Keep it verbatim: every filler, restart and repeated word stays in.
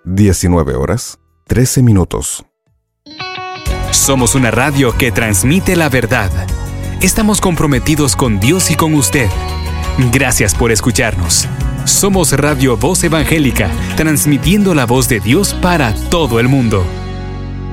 diecinueve horas, trece minutos. Somos una radio que transmite la verdad. Estamos comprometidos con Dios y con usted. Gracias por escucharnos. Somos Radio Voz Evangélica, transmitiendo la voz de Dios para todo el mundo.